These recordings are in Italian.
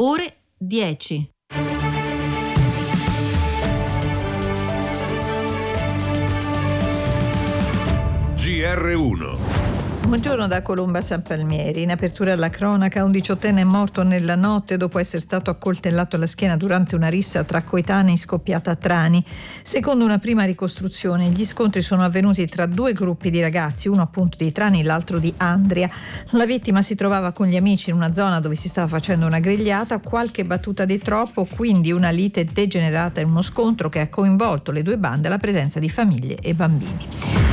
ore 10. GR1. Buongiorno da Colomba San Palmieri. In apertura alla cronaca, un 18enne è morto nella notte dopo essere stato accoltellato alla schiena durante una rissa tra coetanei scoppiata a Trani. Secondo una prima ricostruzione, gli scontri sono avvenuti tra due gruppi di ragazzi, uno appunto di Trani, l'altro di Andria. La vittima si trovava con gli amici in una zona dove si stava facendo una grigliata, qualche battuta di troppo, quindi una lite degenerata in uno scontro che ha coinvolto le due bande alla presenza di famiglie e bambini.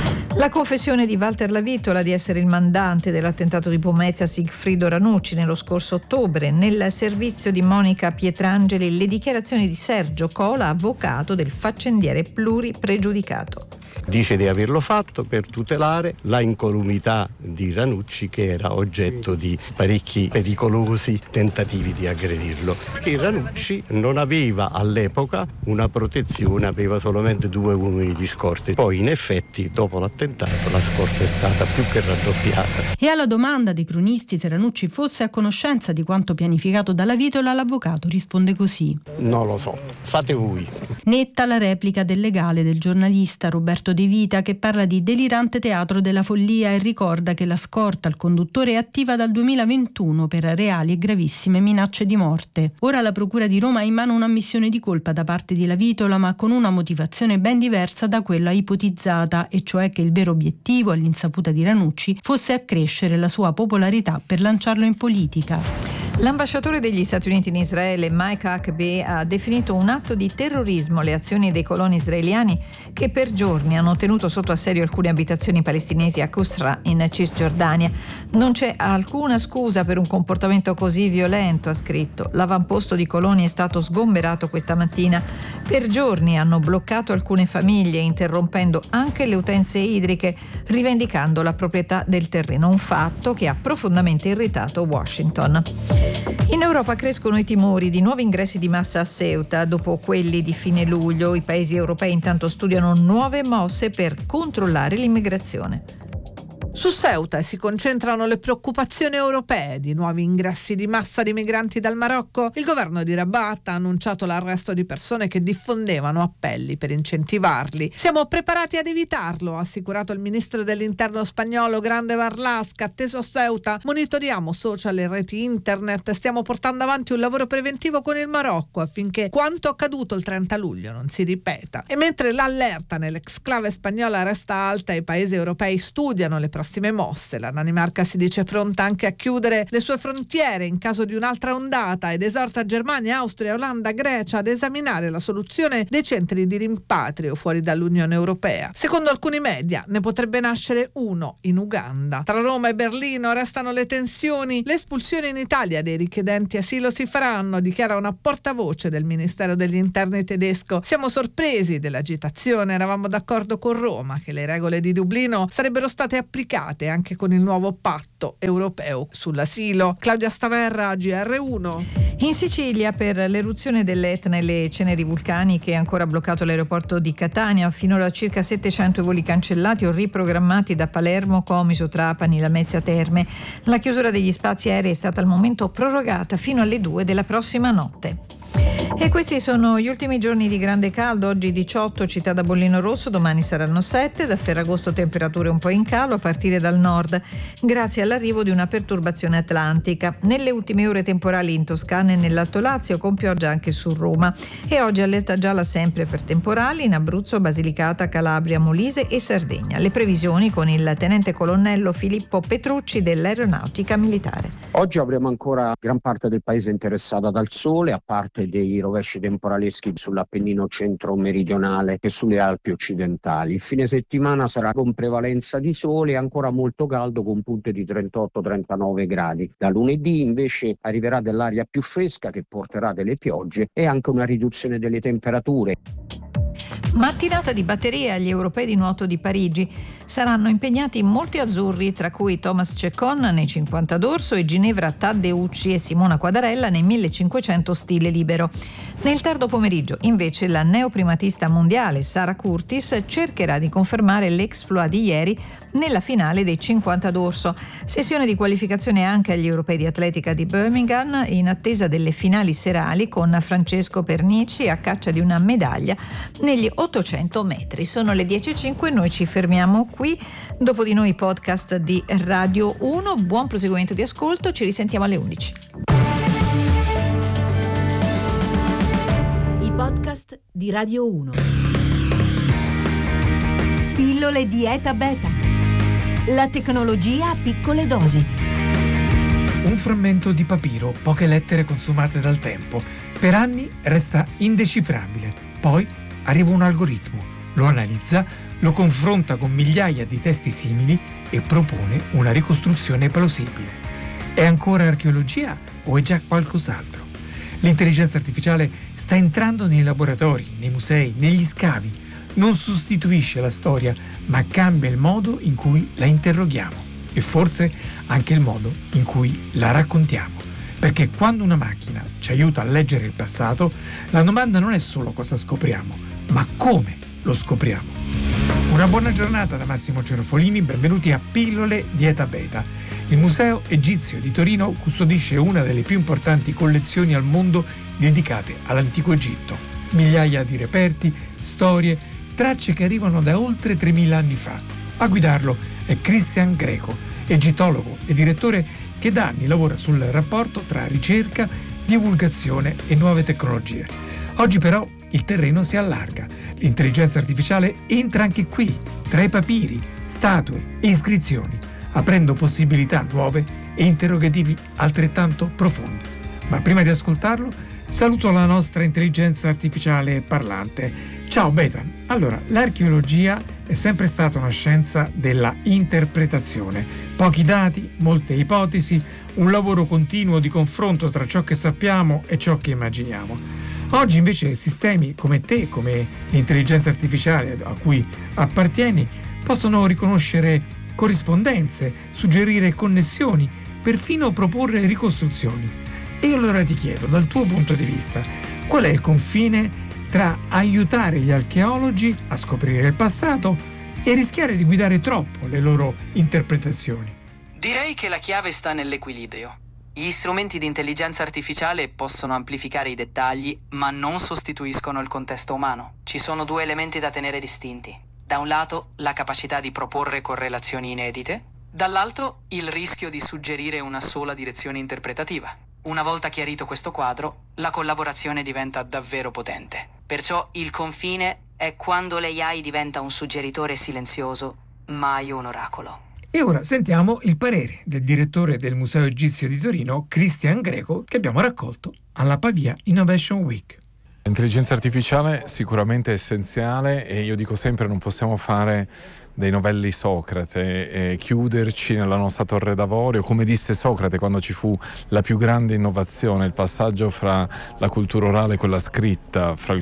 La confessione di Walter Lavitola di essere il mandante dell'attentato di Pomezia a Sigfrido Ranucci nello scorso ottobre, nel servizio di Monica Pietrangeli le dichiarazioni di Sergio Cola, avvocato del faccendiere pluripregiudicato. Dice di averlo fatto per tutelare la incolumità di Ranucci, che era oggetto di parecchi pericolosi tentativi di aggredirlo. Perché Ranucci non aveva all'epoca una protezione, aveva solamente 2 uomini di scorta. Poi in effetti dopo l'attentato la scorta è stata più che raddoppiata. E alla domanda dei cronisti se Ranucci fosse a conoscenza di quanto pianificato dalla Vitola, l'avvocato risponde così: non lo so, fate voi. Netta la replica del legale del giornalista Roberto De Vita, che parla di delirante teatro della follia e ricorda che la scorta al conduttore è attiva dal 2021 per reali e gravissime minacce di morte. Ora la Procura di Roma ha in mano un'ammissione di colpa da parte di Lavitola, ma con una motivazione ben diversa da quella ipotizzata, e cioè che il vero obiettivo, all'insaputa di Ranucci, fosse accrescere la sua popolarità per lanciarlo in politica. L'ambasciatore degli Stati Uniti in Israele, Mike Huckabee, ha definito un atto di terrorismo le azioni dei coloni israeliani che per giorni hanno tenuto sotto assedio alcune abitazioni palestinesi a Qusra, in Cisgiordania. Non c'è alcuna scusa per un comportamento così violento, ha scritto. L'avamposto di coloni è stato sgomberato questa mattina. Per giorni hanno bloccato alcune famiglie, interrompendo anche le utenze idriche, rivendicando la proprietà del terreno, un fatto che ha profondamente irritato Washington. In Europa crescono i timori di nuovi ingressi di massa a Ceuta dopo quelli di fine luglio. I paesi europei intanto studiano nuove mosse per controllare l'immigrazione. Su Ceuta si concentrano le preoccupazioni europee di nuovi ingressi di massa di migranti dal Marocco. Il governo di Rabat ha annunciato l'arresto di persone che diffondevano appelli per incentivarli. Siamo preparati ad evitarlo, ha assicurato il ministro dell'interno spagnolo Grande Marlaska. Atteso a Ceuta, monitoriamo social e reti internet, stiamo portando avanti un lavoro preventivo con il Marocco affinché quanto accaduto il 30 luglio non si ripeta. E mentre l'allerta nell'exclave spagnola resta alta e i paesi europei studiano le prossime mosse, la Danimarca si dice pronta anche a chiudere le sue frontiere in caso di un'altra ondata ed esorta Germania, Austria, Olanda, Grecia ad esaminare la soluzione dei centri di rimpatrio fuori dall'Unione Europea. Secondo alcuni media ne potrebbe nascere uno in Uganda. Tra Roma e Berlino restano le tensioni. Le espulsioni in Italia dei richiedenti asilo si faranno, dichiara una portavoce del Ministero degli Interni tedesco. Siamo sorpresi dell'agitazione, eravamo d'accordo con Roma che le regole di Dublino sarebbero state applicate anche con il nuovo patto europeo sull'asilo. Claudia Staverra, GR1. In Sicilia, per l'eruzione dell'Etna e le ceneri vulcaniche, è ancora bloccato l'aeroporto di Catania. Finora circa 700 voli cancellati o riprogrammati da Palermo, Comiso, Trapani, Lamezia Terme. La chiusura degli spazi aerei è stata al momento prorogata fino alle 2 della prossima notte. E questi sono gli ultimi giorni di grande caldo. Oggi 18 città da bollino rosso, domani saranno 7, da Ferragosto temperature un po' in calo a partire dal nord grazie all'arrivo di una perturbazione atlantica. Nelle ultime ore temporali in Toscana e nell'Alto Lazio, con pioggia anche su Roma. E oggi allerta gialla sempre per temporali in Abruzzo, Basilicata, Calabria, Molise e Sardegna. Le previsioni con il tenente colonnello Filippo Petrucci dell'Aeronautica Militare. Oggi avremo ancora gran parte del paese interessata dal sole, a parte dei rovesci temporaleschi sull'Appennino centro-meridionale e sulle Alpi occidentali. Il fine settimana sarà con prevalenza di sole e ancora molto caldo con punte di 38-39 gradi. Da lunedì invece arriverà dell'aria più fresca che porterà delle piogge e anche una riduzione delle temperature. Mattinata di batterie agli europei di nuoto di Parigi. Saranno impegnati molti azzurri, tra cui Thomas Ceccon nei 50 d'orso e Ginevra Taddeucci e Simona Quadarella nei 1500 stile libero. Nel tardo pomeriggio, invece, la neoprimatista mondiale Sara Curtis cercherà di confermare l'exploit di ieri nella finale dei 50 d'orso. Sessione di qualificazione anche agli europei di atletica di Birmingham, in attesa delle finali serali con Francesco Pernici a caccia di una medaglia negli 800 metri. Sono le 10:05, noi ci fermiamo qui. Dopo di noi podcast di Radio 1. Buon proseguimento di ascolto, ci risentiamo alle 11. I podcast di Radio 1. Pillole Dieta Beta. La tecnologia a piccole dosi. Un frammento di papiro, poche lettere consumate dal tempo. Per anni resta indecifrabile. Poi arriva un algoritmo, lo analizza, lo confronta con migliaia di testi simili e propone una ricostruzione plausibile. È ancora archeologia o è già qualcos'altro? L'intelligenza artificiale sta entrando nei laboratori, nei musei, negli scavi. Non sostituisce la storia, ma cambia il modo in cui la interroghiamo e forse anche il modo in cui la raccontiamo. Perché quando una macchina ci aiuta a leggere il passato, la domanda non è solo cosa scopriamo, ma come lo scopriamo. Una buona giornata da Massimo Cerofolini, benvenuti a Pillole Dieta Beta. Il Museo Egizio di Torino custodisce una delle più importanti collezioni al mondo dedicate all'antico Egitto. Migliaia di reperti, storie, tracce che arrivano da oltre 3000 anni fa. A guidarlo è Christian Greco, egittologo e direttore che da anni lavora sul rapporto tra ricerca, divulgazione e nuove tecnologie. Oggi però il terreno si allarga. L'intelligenza artificiale entra anche qui, tra i papiri, statue e iscrizioni, aprendo possibilità nuove e interrogativi altrettanto profondi. Ma prima di ascoltarlo, saluto la nostra intelligenza artificiale parlante. Ciao Beta. Allora, l'archeologia è sempre stata una scienza della interpretazione. Pochi dati, molte ipotesi, un lavoro continuo di confronto tra ciò che sappiamo e ciò che immaginiamo. Oggi invece sistemi come te, come l'intelligenza artificiale a cui appartieni, possono riconoscere corrispondenze, suggerire connessioni, perfino proporre ricostruzioni. E io allora ti chiedo, dal tuo punto di vista, qual è il confine tra aiutare gli archeologi a scoprire il passato e rischiare di guidare troppo le loro interpretazioni? Direi che la chiave sta nell'equilibrio. Gli strumenti di intelligenza artificiale possono amplificare i dettagli, ma non sostituiscono il contesto umano. Ci sono due elementi da tenere distinti. Da un lato, la capacità di proporre correlazioni inedite, dall'altro, il rischio di suggerire una sola direzione interpretativa. Una volta chiarito questo quadro, la collaborazione diventa davvero potente. Perciò il confine è quando l'AI diventa un suggeritore silenzioso, mai un oracolo. E ora sentiamo il parere del direttore del Museo Egizio di Torino, Christian Greco, che abbiamo raccolto alla Pavia Innovation Week. L'intelligenza artificiale sicuramente è essenziale e io dico sempre non possiamo fare dei novelli Socrate e chiuderci nella nostra torre d'avorio. Come disse Socrate quando ci fu la più grande innovazione, il passaggio fra la cultura orale e quella scritta nel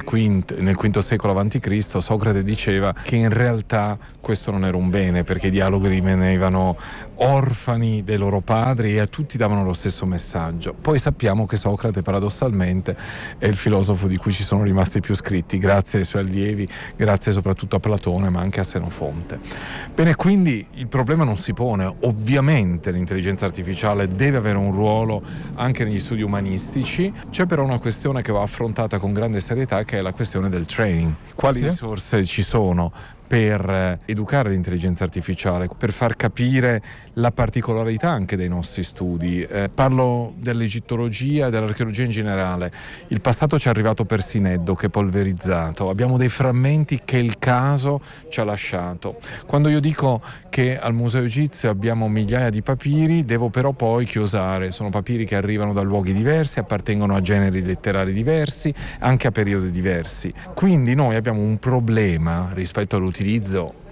V secolo a.C., Socrate diceva che in realtà questo non era un bene, perché i dialoghi rimanevano orfani dei loro padri e a tutti davano lo stesso messaggio. Poi sappiamo che Socrate paradossalmente è il filosofo di cui ci sono rimasti più scritti, grazie ai suoi allievi, grazie soprattutto a Platone ma anche a Senofonte. Bene, quindi il problema non si pone. Ovviamente l'intelligenza artificiale deve avere un ruolo anche negli studi umanistici. C'è però una questione che va affrontata con grande serietà, che è la questione del training. Quali risorse ci sono per educare l'intelligenza artificiale, per far capire la particolarità anche dei nostri studi. Parlo dell'egittologia e dell'archeologia in generale. Il passato ci è arrivato per Sineddo, che è polverizzato. Abbiamo dei frammenti che il caso ci ha lasciato. Quando io dico che al Museo Egizio abbiamo migliaia di papiri, devo però poi chiosare. Sono papiri che arrivano da luoghi diversi, appartengono a generi letterari diversi, anche a periodi diversi. Quindi noi abbiamo un problema rispetto all'utilizzo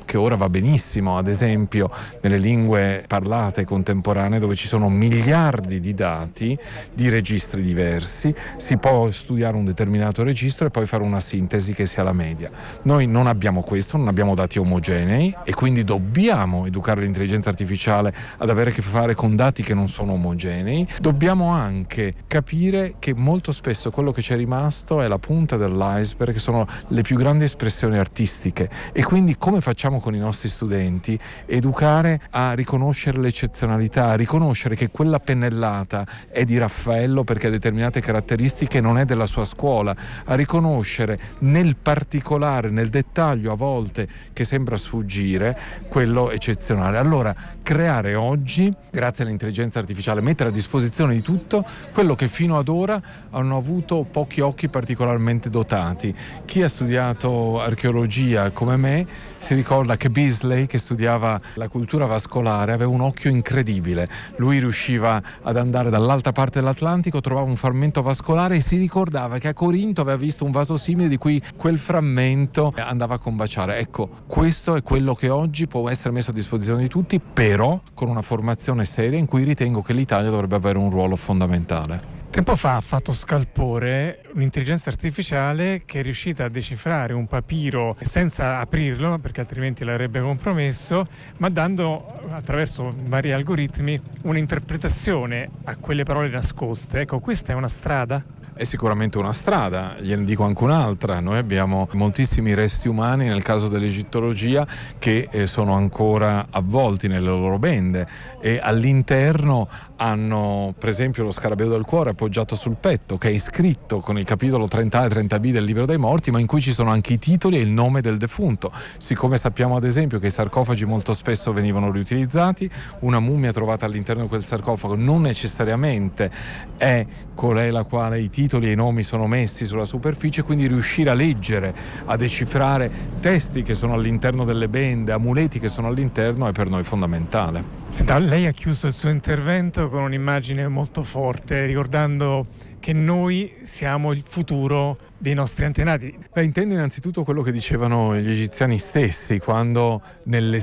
che ora va benissimo, ad esempio nelle lingue parlate contemporanee, dove ci sono miliardi di dati di registri diversi, si può studiare un determinato registro e poi fare una sintesi che sia la media. Noi non abbiamo questo, non abbiamo dati omogenei e quindi dobbiamo educare l'intelligenza artificiale ad avere a che fare con dati che non sono omogenei. Dobbiamo anche capire che molto spesso quello che ci è rimasto è la punta dell'iceberg, che sono le più grandi espressioni artistiche, e quindi come facciamo con i nostri studenti? Educare a riconoscere l'eccezionalità, a riconoscere che quella pennellata è di Raffaello perché ha determinate caratteristiche, non è della sua scuola, a riconoscere nel particolare, nel dettaglio a volte che sembra sfuggire, quello eccezionale. Allora creare oggi, grazie all'intelligenza artificiale, mettere a disposizione di tutto quello che fino ad ora hanno avuto pochi occhi particolarmente dotati. Chi ha studiato archeologia come me si ricorda che Beasley, che studiava la cultura vascolare, aveva un occhio incredibile. Lui riusciva ad andare dall'altra parte dell'Atlantico, trovava un frammento vascolare e si ricordava che a Corinto aveva visto un vaso simile di cui quel frammento andava a combaciare. Ecco, questo è quello che oggi può essere messo a disposizione di tutti, però con una formazione seria in cui ritengo che l'Italia dovrebbe avere un ruolo fondamentale. Tempo fa ha fatto scalpore un'intelligenza artificiale che è riuscita a decifrare un papiro senza aprirlo, perché altrimenti l'avrebbe compromesso, ma dando attraverso vari algoritmi un'interpretazione a quelle parole nascoste. Ecco, questa è una strada? È sicuramente una strada, gliene dico anche un'altra. Noi abbiamo moltissimi resti umani nel caso dell'egittologia che sono ancora avvolti nelle loro bende e all'interno hanno per esempio lo scarabeo del cuore appoggiato sul petto, che è iscritto con il capitolo 30A e 30B del libro dei morti, ma in cui ci sono anche i titoli e il nome del defunto. Siccome sappiamo ad esempio che i sarcofagi molto spesso venivano riutilizzati, una mummia trovata all'interno di quel sarcofago non necessariamente è colei la quale i titoli e i nomi sono messi sulla superficie, quindi riuscire a leggere, a decifrare testi che sono all'interno delle bende, amuleti che sono all'interno, è per noi fondamentale. Senta, lei ha chiuso il suo intervento con un'immagine molto forte, ricordando che noi siamo il futuro dei nostri antenati. Intendo innanzitutto quello che dicevano gli egiziani stessi, quando nelle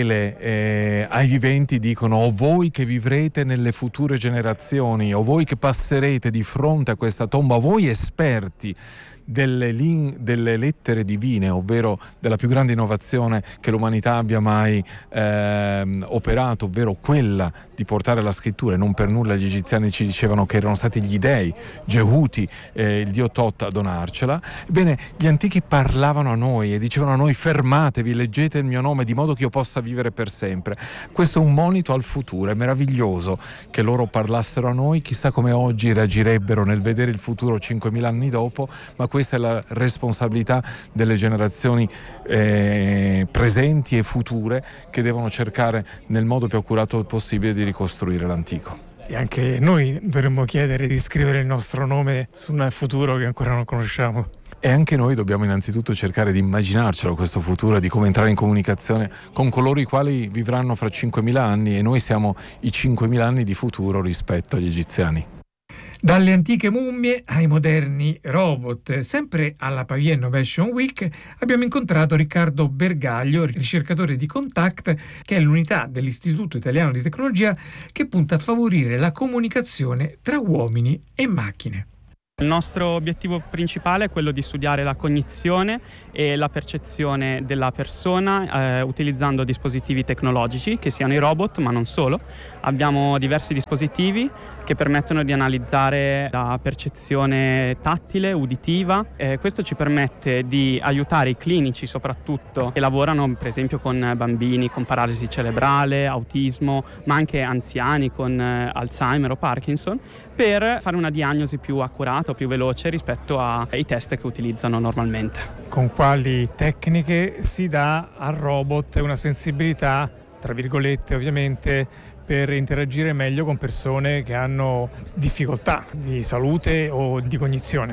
stele ai viventi dicono: o voi che vivrete nelle future generazioni, o voi che passerete di fronte a questa tomba, o voi esperti delle lettere divine, ovvero della più grande innovazione che l'umanità abbia mai operato, ovvero quella di portare la scrittura. E non per nulla gli egiziani ci dicevano che erano stati gli dei, Gehuti, il dio Tot, a donarcela. Ebbene, gli antichi parlavano a noi e dicevano a noi: fermatevi, leggete il mio nome di modo che io possa vivere per sempre. Questo è un monito al futuro, è meraviglioso che loro parlassero a noi. Chissà come oggi reagirebbero nel vedere il futuro 5.000 anni dopo, ma questa è la responsabilità delle generazioni presenti e future, che devono cercare nel modo più accurato possibile di ricostruire l'antico. E anche noi dovremmo chiedere di scrivere il nostro nome su un futuro che ancora non conosciamo. E anche noi dobbiamo innanzitutto cercare di immaginarcelo questo futuro, di come entrare in comunicazione con coloro i quali vivranno fra 5.000 anni, e noi siamo i 5.000 anni di futuro rispetto agli egiziani. Dalle antiche mummie ai moderni robot. Sempre alla Pavia Innovation Week abbiamo incontrato Riccardo Bergaglio, ricercatore di Contact, che è l'unità dell'Istituto Italiano di Tecnologia che punta a favorire la comunicazione tra uomini e macchine. Il nostro obiettivo principale è quello di studiare la cognizione e la percezione della persona utilizzando dispositivi tecnologici, che siano i robot, ma non solo. Abbiamo diversi dispositivi che permettono di analizzare la percezione tattile, uditiva. Questo ci permette di aiutare i clinici, soprattutto, che lavorano per esempio con bambini con paralisi cerebrale, autismo, ma anche anziani con Alzheimer o Parkinson, per fare una diagnosi più accurata o più veloce rispetto ai test che utilizzano normalmente. Con quali tecniche si dà al robot una sensibilità, tra virgolette ovviamente, per interagire meglio con persone che hanno difficoltà di salute o di cognizione?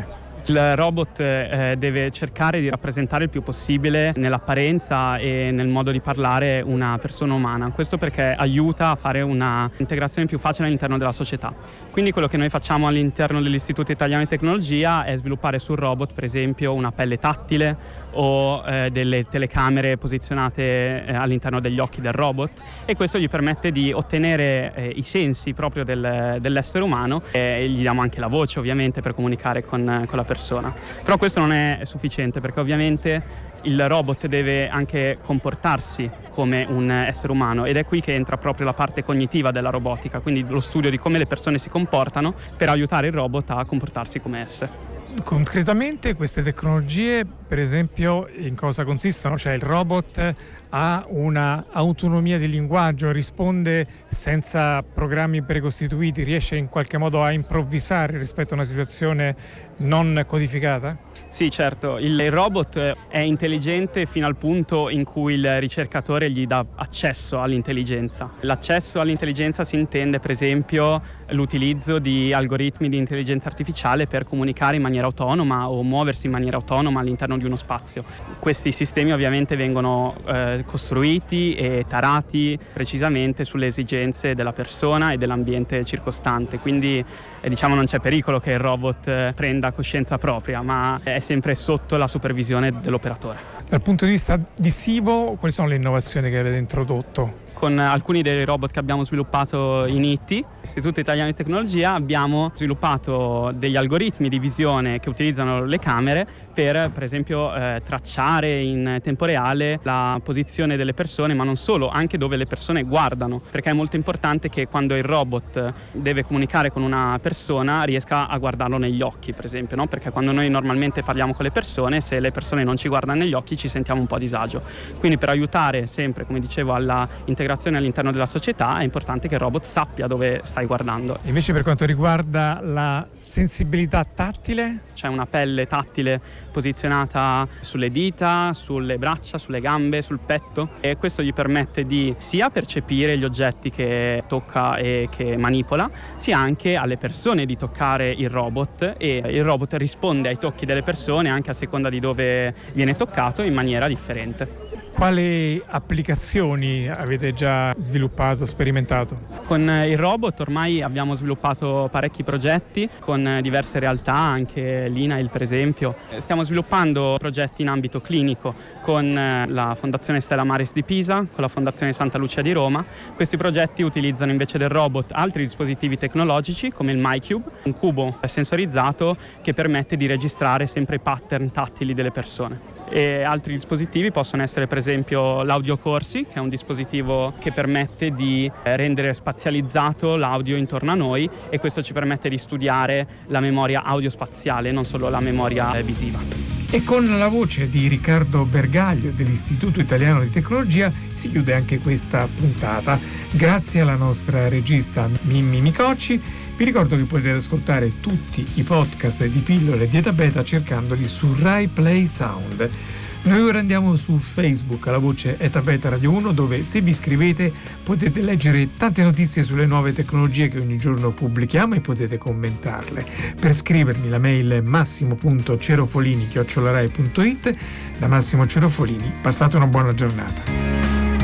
Il robot deve cercare di rappresentare il più possibile nell'apparenza e nel modo di parlare una persona umana. Questo perché aiuta a fare una integrazione più facile all'interno della società. Quindi quello che noi facciamo all'interno dell'Istituto Italiano di Tecnologia è sviluppare sul robot, per esempio, una pelle tattile o delle telecamere posizionate all'interno degli occhi del robot, e questo gli permette di ottenere i sensi proprio dell'essere umano, e gli diamo anche la voce ovviamente per comunicare con la persona. Però questo non è sufficiente, perché ovviamente il robot deve anche comportarsi come un essere umano, ed è qui che entra proprio la parte cognitiva della robotica, quindi lo studio di come le persone si comportano per aiutare il robot a comportarsi come esse. Concretamente queste tecnologie, per esempio, in cosa consistono? Cioè il robot ha una autonomia di linguaggio, risponde senza programmi precostituiti, riesce in qualche modo a improvvisare rispetto a una situazione non codificata? Sì, certo, il robot è intelligente fino al punto in cui il ricercatore gli dà accesso all'intelligenza. L'accesso all'intelligenza si intende, per esempio, l'utilizzo di algoritmi di intelligenza artificiale per comunicare in maniera autonoma o muoversi in maniera autonoma all'interno di uno spazio. Questi sistemi ovviamente vengono costruiti e tarati precisamente sulle esigenze della persona e dell'ambiente circostante, quindi diciamo non c'è pericolo che il robot prenda coscienza propria, ma è sempre sotto la supervisione dell'operatore. Dal punto di vista visivo, quali sono le innovazioni che avete introdotto? Con alcuni dei robot che abbiamo sviluppato in ITTI, Istituto Italiano di Tecnologia, abbiamo sviluppato degli algoritmi di visione che utilizzano le camere per esempio, tracciare in tempo reale la posizione delle persone, ma non solo, anche dove le persone guardano, perché è molto importante che quando il robot deve comunicare con una persona riesca a guardarlo negli occhi, per esempio, no? Perché quando noi normalmente parliamo con le persone, se le persone non ci guardano negli occhi ci sentiamo un po' a disagio. Quindi per aiutare sempre, come dicevo, alla integrazione all'interno della società è importante che il robot sappia dove stai guardando. Invece per quanto riguarda la sensibilità tattile? C'è una pelle tattile posizionata sulle dita, sulle braccia, sulle gambe, sul petto, e questo gli permette di sia percepire gli oggetti che tocca e che manipola, sia anche alle persone di toccare il robot, e il robot risponde ai tocchi delle persone anche a seconda di dove viene toccato in maniera differente. Quali applicazioni avete già sviluppato, sperimentato? Con il robot ormai abbiamo sviluppato parecchi progetti con diverse realtà, anche l'INAIL per esempio. Stiamo sviluppando progetti in ambito clinico con la Fondazione Stella Maris di Pisa, con la Fondazione Santa Lucia di Roma. Questi progetti utilizzano invece del robot altri dispositivi tecnologici come il MyCube, un cubo sensorizzato che permette di registrare sempre i pattern tattili delle persone. E altri dispositivi possono essere per esempio l'audiocorsi, che è un dispositivo che permette di rendere spazializzato l'audio intorno a noi, e questo ci permette di studiare la memoria audiospaziale, non solo la memoria visiva. E con la voce di Riccardo Bergaglio dell'Istituto Italiano di Tecnologia si chiude anche questa puntata. Grazie alla nostra regista Mimmi Micocci. Vi ricordo che potete ascoltare tutti i podcast di Pillole di Eta Beta cercandoli su Rai Play Sound. Noi ora andiamo su Facebook alla voce Eta Beta Radio 1, dove se vi iscrivete potete leggere tante notizie sulle nuove tecnologie che ogni giorno pubblichiamo e potete commentarle. Per scrivermi la mail è massimo.cerofolini@rai.it. Da Massimo Cerofolini, passate una buona giornata.